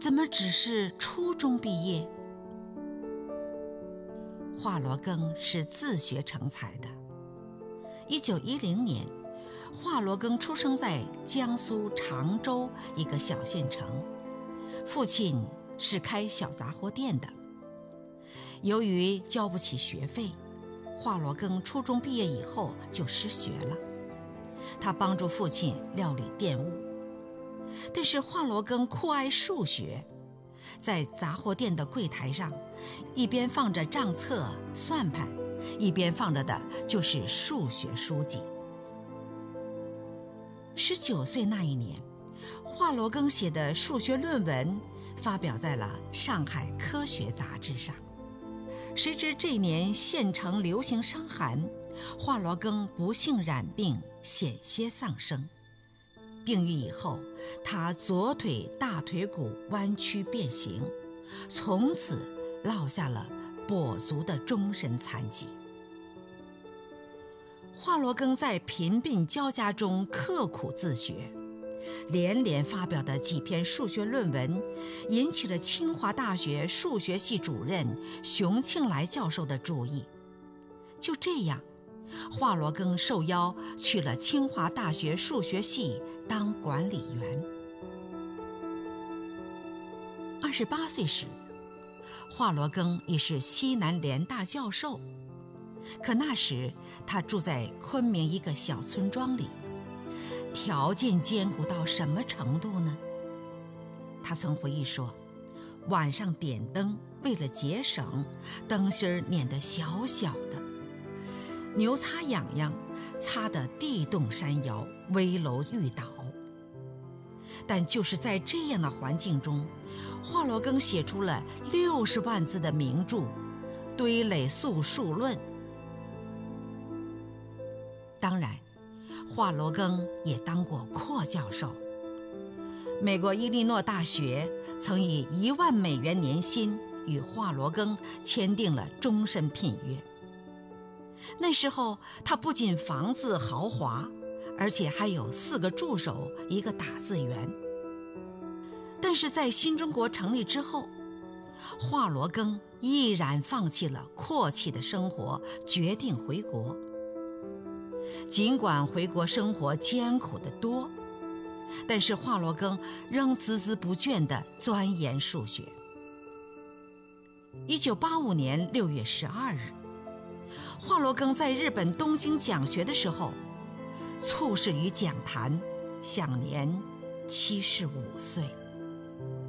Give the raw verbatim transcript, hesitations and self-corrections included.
怎么只是初中毕业？华罗庚是自学成才的。一九一零年，华罗庚出生在江苏常州一个小县城，父亲是开小杂货店的。由于交不起学费，华罗庚初中毕业以后就失学了。他帮助父亲料理店务，但是华罗庚酷爱数学，在杂货店的柜台上，一边放着账册、算盘，一边放着的就是数学书籍。十九岁那一年，华罗庚写的数学论文发表在了《上海科学》杂志上。谁知这年县城流行伤寒，华罗庚不幸染病，险些丧生。病愈以后，他左腿大腿骨弯曲变形，从此落下了跛足的终身残疾。华罗庚在贫病交加中刻苦自学，连连发表的几篇数学论文引起了清华大学数学系主任熊庆来教授的注意。就这样，华罗庚受邀去了清华大学数学系当管理员。二十八岁时，华罗庚已是西南联大教授，可那时他住在昆明一个小村庄里，条件艰苦到什么程度呢？他曾回忆说，晚上点灯，为了节省，灯芯捻得小小的，牛擦痒痒，擦得地动山摇，危楼欲倒。但就是在这样的环境中，华罗庚写出了六十万字的名著《堆垒素数论》。当然，华罗庚也当过阔教授。美国伊利诺大学曾以一万美元年薪与华罗庚签订了终身聘约。那时候他不仅房子豪华，而且还有四个助手，一个打字员。但是在新中国成立之后，华罗庚毅然放弃了阔气的生活，决定回国。尽管回国生活艰苦得多，但是华罗庚仍孜孜不倦地钻研数学。一九八五年六月十二日，华罗庚在日本东京讲学的时候，猝逝于讲坛，享年七十五岁。